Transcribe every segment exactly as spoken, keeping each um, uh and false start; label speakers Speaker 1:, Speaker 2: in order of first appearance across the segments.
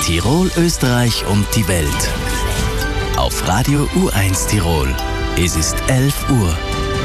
Speaker 1: Tirol, Österreich und die Welt. Auf Radio U eins Tirol. Es ist elf Uhr.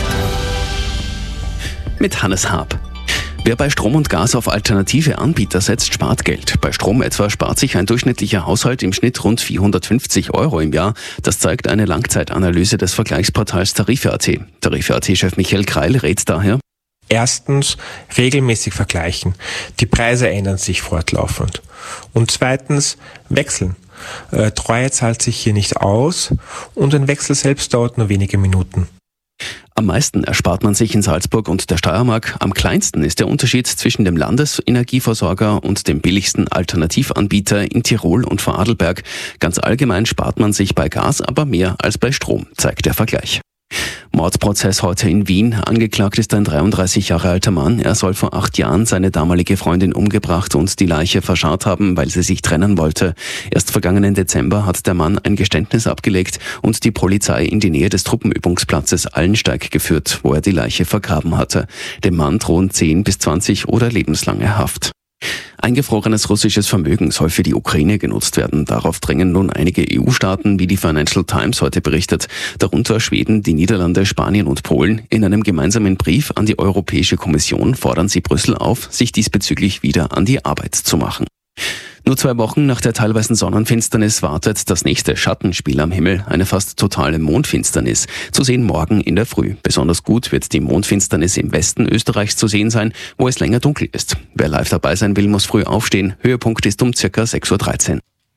Speaker 2: Mit Hannes Haab. Wer bei Strom und Gas auf alternative Anbieter setzt, spart Geld. Bei Strom etwa spart sich ein durchschnittlicher Haushalt im Schnitt rund vierhundertfünfzig Euro im Jahr. Das zeigt eine Langzeitanalyse des Vergleichsportals Tarife.at. Tarife.at-Chef Michael Kreil rät daher:
Speaker 3: Erstens, regelmäßig vergleichen. Die Preise ändern sich fortlaufend. Und zweitens, wechseln. Äh, Treue zahlt sich hier nicht aus und ein Wechsel selbst dauert nur wenige Minuten.
Speaker 2: Am meisten erspart man sich in Salzburg und der Steiermark. Am kleinsten ist der Unterschied zwischen dem Landesenergieversorger und dem billigsten Alternativanbieter in Tirol und Vorarlberg. Ganz allgemein spart man sich bei Gas aber mehr als bei Strom, zeigt der Vergleich. Mordprozess heute in Wien. Angeklagt ist ein dreiunddreißig Jahre alter Mann. Er soll vor acht Jahren seine damalige Freundin umgebracht und die Leiche verscharrt haben, weil sie sich trennen wollte. Erst vergangenen Dezember hat der Mann ein Geständnis abgelegt und die Polizei in die Nähe des Truppenübungsplatzes Allensteig geführt, wo er die Leiche vergraben hatte. Dem Mann drohen zehn bis zwanzig oder lebenslange Haft. Eingefrorenes russisches Vermögen soll für die Ukraine genutzt werden. Darauf drängen nun einige E U-Staaten, wie die Financial Times heute berichtet. Darunter Schweden, die Niederlande, Spanien und Polen. In einem gemeinsamen Brief an die Europäische Kommission fordern sie Brüssel auf, sich diesbezüglich wieder an die Arbeit zu machen. Nur zwei Wochen nach der teilweisen Sonnenfinsternis wartet das nächste Schattenspiel am Himmel, eine fast totale Mondfinsternis. Zu sehen morgen in der Früh. Besonders gut wird die Mondfinsternis im Westen Österreichs zu sehen sein, wo es länger dunkel ist. Wer live dabei sein will, muss früh aufstehen. Höhepunkt ist um circa sechs Uhr dreizehn.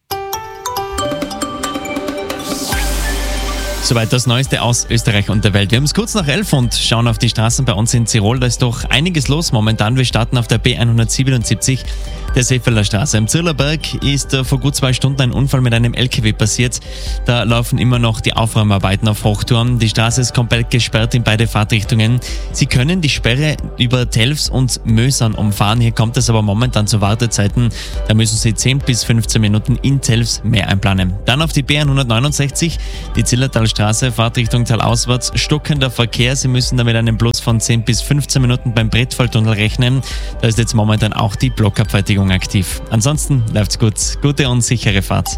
Speaker 4: Soweit das Neueste aus Österreich und der Welt. Wir haben es kurz nach elf und schauen auf die Straßen bei uns in Tirol. Da ist doch einiges los momentan. Wir starten auf der B hundertsiebenundsiebzig, der Seefelder Straße. Im Zirlerberg ist vor gut zwei Stunden ein Unfall mit einem L K W passiert. Da laufen immer noch die Aufräumarbeiten auf Hochturm. Die Straße ist komplett gesperrt in beide Fahrtrichtungen. Sie können die Sperre über Telfs und Mösern umfahren. Hier kommt es aber momentan zu Wartezeiten. Da müssen Sie zehn bis fünfzehn Minuten in Telfs mehr einplanen. Dann auf die B hundertneunundsechzig, die Zillertalstraße, Fahrtrichtung talauswärts, stockender Verkehr. Sie müssen da mit einem Plus von zehn bis fünfzehn Minuten beim Brettfalltunnel rechnen. Da ist jetzt momentan auch die Blockabfertigung aktiv. Ansonsten läuft's gut. Gute und sichere Fahrt.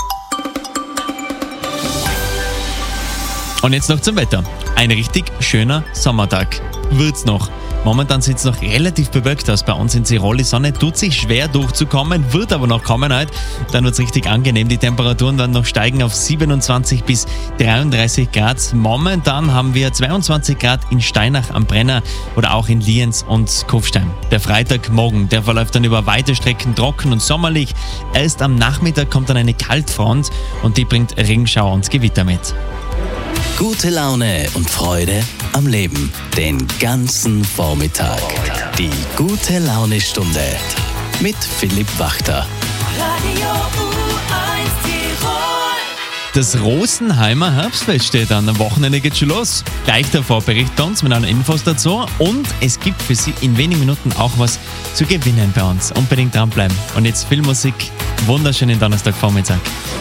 Speaker 4: Und jetzt noch zum Wetter. Ein richtig schöner Sommertag. Wird's noch. Momentan sieht es noch relativ bewölkt aus bei uns in Tirol. Die Sonne tut sich schwer durchzukommen, wird aber noch kommen heute. Dann wird es richtig angenehm. Die Temperaturen werden noch steigen auf siebenundzwanzig bis dreiunddreißig Grad. Momentan haben wir zweiundzwanzig Grad in Steinach am Brenner oder auch in Lienz und Kufstein. Der Freitagmorgen, der verläuft dann über weite Strecken trocken und sommerlich. Erst am Nachmittag kommt dann eine Kaltfront und die bringt Regenschauer und Gewitter mit.
Speaker 1: Gute Laune und Freude am Leben. Den ganzen Vormittag. Die gute Laune-Stunde mit Philipp Wachter.
Speaker 5: Radio U eins Tirol.
Speaker 4: Das Rosenheimer Herbstfest steht an. Am Wochenende geht schon los. Gleich davor berichtet uns mit allen Infos dazu. Und es gibt für Sie in wenigen Minuten auch was zu gewinnen bei uns. Unbedingt dranbleiben. Und jetzt viel Musik. Wunderschönen Donnerstagvormittag.